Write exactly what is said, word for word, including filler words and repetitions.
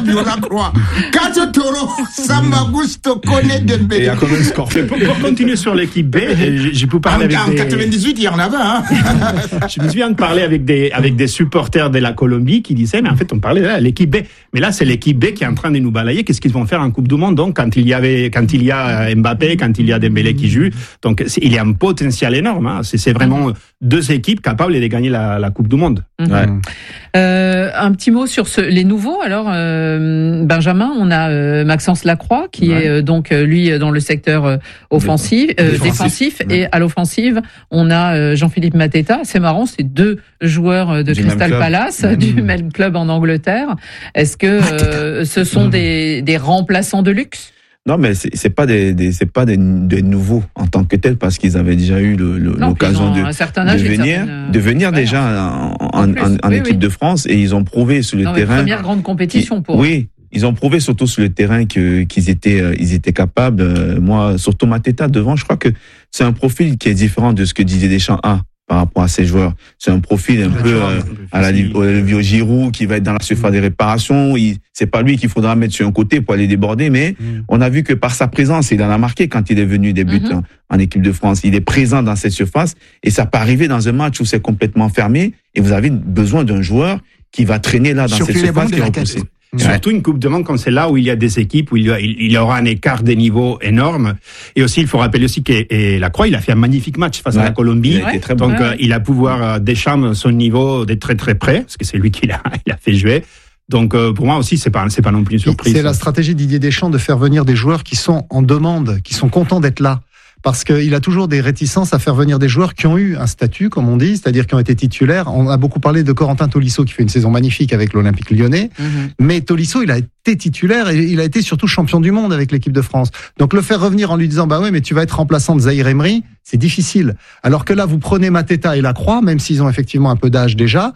Fabio Lacroix. Quatre taureaux, Samba Gusto, connaît Dembélé. Et à combien de scores? Pour, pour continuer sur l'équipe B, je, je peux parler en, avec en des... quatre-vingt-dix-huit, il y en avait, hein. Je me souviens de parler avec des, avec des supporters de la Colombie qui disaient, mais en fait, on parlait de l'équipe B. Mais là, c'est l'équipe B qui est en train de nous balayer. Qu'est-ce qu'ils vont faire en Coupe du Monde? Donc, quand il y avait, quand il y a Mbappé, quand il y a Dembélé qui joue. Donc, il y a un potentiel énorme, hein. C'est, c'est vraiment deux équipes capables de gagner la, la Coupe du Monde. Mmh. Ouais. Euh, un petit mot sur ce, les nouveaux. Alors, euh, Benjamin, on a euh, Maxence Lacroix qui ouais. est euh, donc euh, lui dans le secteur euh, offensif, euh, défensif, défensif ouais. et à l'offensive, on a euh, Jean-Philippe Mateta. C'est marrant, c'est deux joueurs de du Crystal Palace, mmh. du même club en Angleterre. Est-ce que euh, ce sont des, des remplaçants de luxe? Non, mais c'est, c'est pas des, des c'est pas des, des nouveaux en tant que tels parce qu'ils avaient déjà eu le, le, non, l'occasion de, âge, de venir, certaines, de venir déjà en, en, en, en oui, équipe oui. de France et ils ont prouvé sur le non, terrain. Première grande compétition pour. Oui, ils ont prouvé surtout sur le terrain que qu'ils étaient euh, ils étaient capables. Euh, moi, surtout Mateta devant, je crois que c'est un profil qui est différent de ce que Didier Deschamps a par rapport à ces joueurs. C'est un profil un peu euh, à la Olivier Giroud qui va être dans la surface des réparations. Il, c'est pas lui qu'il faudra mettre sur un côté pour aller déborder, mais mmh. on a vu que par sa présence, il en a marqué quand il est venu des buts mmh. en, en équipe de France. Il est présent dans cette surface et ça peut arriver dans un match où c'est complètement fermé et vous avez besoin d'un joueur qui va traîner là dans Sur cette surface qui va pousser. Ouais. Surtout une Coupe du Monde quand c'est là où il y a des équipes où il y, a, il y aura un écart de niveau énorme. Et aussi, il faut rappeler aussi que Lacroix, il a fait un magnifique match face ouais. à la Colombie. Il a été très Donc, bon. euh, il a pouvoir euh, décharme son niveau d'être très très près, parce que c'est lui qui l'a, il a fait jouer. Donc, euh, pour moi aussi, c'est pas, c'est pas non plus une surprise. C'est la stratégie de Didier Deschamps de faire venir des joueurs qui sont en demande, qui sont contents d'être là. Parce qu'il a toujours des réticences à faire venir des joueurs qui ont eu un statut, comme on dit, c'est-à-dire qui ont été titulaires. On a beaucoup parlé de Corentin Tolisso qui fait une saison magnifique avec l'Olympique Lyonnais. Mmh. Mais Tolisso, il a été titulaire et il a été surtout champion du monde avec l'équipe de France. Donc le faire revenir en lui disant, bah ouais, mais tu vas être remplaçant de Zahir Emery, c'est difficile. Alors que là, vous prenez Mateta et Lacroix, même s'ils ont effectivement un peu d'âge déjà.